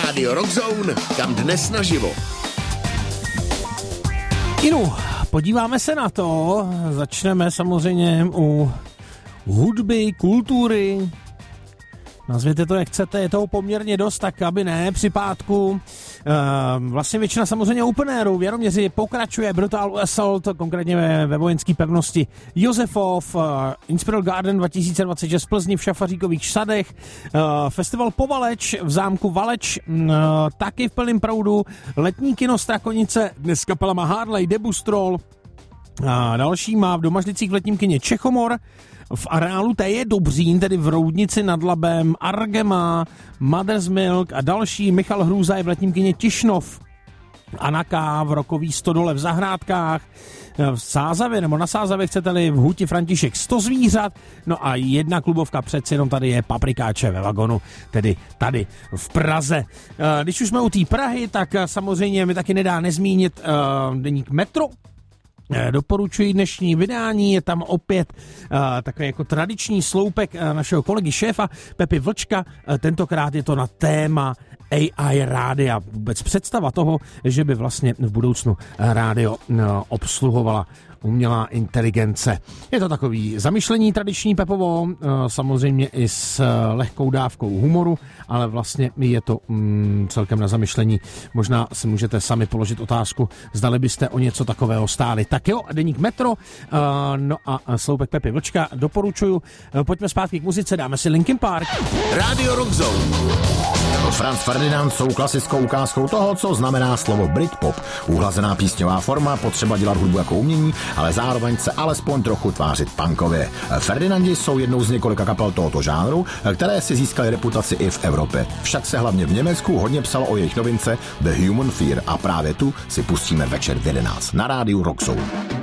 Rádio Rockzone, kam dnes naživo. Inu, podíváme se na to. Začneme samozřejmě u hudby, kultury. Nazvěte to, jak chcete, je toho poměrně dost, tak aby ne, při pátku. Vlastně většina samozřejmě open airu, v Jaroměři pokračuje Brutal Assault, konkrétně ve vojenské pevnosti Josefov, Inspiral Garden 2026 v Plzni v Šafaříkových sadech, festival Povaleč v zámku Valeč, taky v plném proudu, letní kino Strakonice, dnes kapelama Harley, Debustrol, a další má v Domažlicích v letním kině Čechomor, v areálu Teje Dobřín, tedy v Roudnici nad Labem, Argema, Mother's Milk a další. Michal Hrůza je v letním kině Tišnov, Anaka v Rokový Stodole v Zahrádkách, v Sázavě, nebo na Sázavě chcete-li, v Huti František 100 zvířat, no a jedna klubovka přeci jenom tady je Paprikáče ve Vagonu, tedy tady v Praze. Když už jsme u té Prahy, tak samozřejmě mi taky nedá nezmínit deník Metro. Doporučuji dnešní vydání, je tam opět takový jako tradiční sloupek našeho kolegy šéfa Pepy Vlčka, tentokrát je to na téma AI rádia, vůbec představa toho, že by vlastně v budoucnu rádio obsluhovala umělá inteligence. Je to takový zamyšlení tradiční Pepovo, samozřejmě i s lehkou dávkou humoru, ale vlastně je to celkem na zamyšlení. Možná si můžete sami položit otázku, zdali byste o něco takového stáli. Tak jo, deník Metro, no a sloupek Pepy Vlčka doporučuju. Pojďme zpátky k muzice, dáme si Linkin Park. Rádio Rockzone. Franz Ferdinand jsou klasickou ukázkou toho, co znamená slovo Britpop. Uhlazená písňová forma, potřeba dělat hudbu jako umění, ale zároveň se alespoň trochu tvářit punkově. Ferdinandi jsou jednou z několika kapel tohoto žánru, které si získaly reputaci i v Evropě. Však se hlavně v Německu hodně psalo o jejich novince The Human Fear a právě tu si pustíme večer v 11 na rádiu Rockzone.